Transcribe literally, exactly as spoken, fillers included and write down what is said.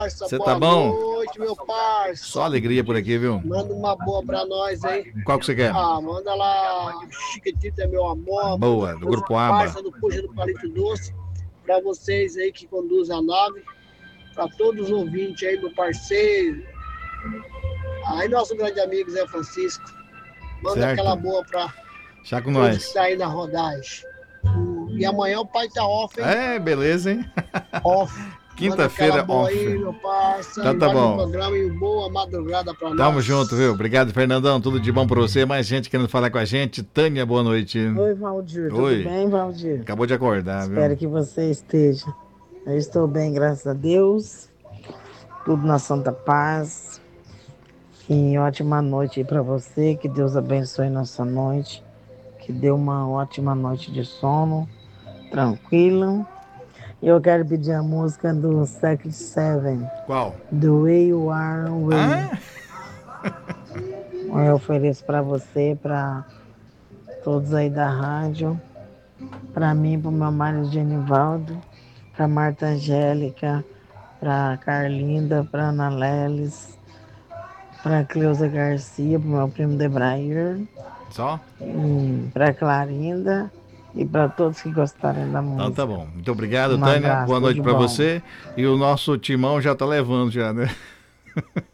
Parça, Você tá boa bom? noite, meu parça. Só alegria por aqui, viu? Manda uma boa pra nós, hein? Qual que você quer? Ah, manda lá, Chiquitita é meu amor, Boa, do os Grupo ABA. parça do Puxa do Palito Doce, pra vocês aí que conduzem a nave, pra todos os ouvintes aí, meu parceiro. Aí, nosso grande amigo Zé Francisco, manda aquela Certo? boa pra Chá com todos que nós. tá aí na rodagem. E amanhã o pai tá off, hein? É, beleza, hein? Off. Manda aquela Quinta-feira boa off. aí, meu parça. Então E tá mais um bom. programa e boa madrugada pra Tamo junto, nós. viu? Obrigado, Fernandão. Tudo de bom pra você. Mais gente querendo falar com a gente. Tânia, boa noite. Oi, Valdir, tudo Oi. bem, Valdir? Acabou de acordar, viu? Espero que você esteja. Eu estou bem, graças a Deus. Tudo na santa paz. E ótima noite aí para você. Que Deus abençoe nossa noite. Que dê uma ótima noite de sono, tranquilo. E eu quero pedir a música do Second Seven, Qual? The Way You Are Way. Ah? Eu ofereço para você, para todos aí da rádio, para mim, para o meu marido Genivaldo, para Marta Angélica, para Carlinda, para Ana Leles, para Cleusa Garcia, para meu primo Debrair, Só? para Clarinda e para todos que gostarem da Então tá música. bom. Muito obrigado, Um Tânia. abraço, Boa tudo noite de pra bom. você. E o nosso timão já tá levando já, né?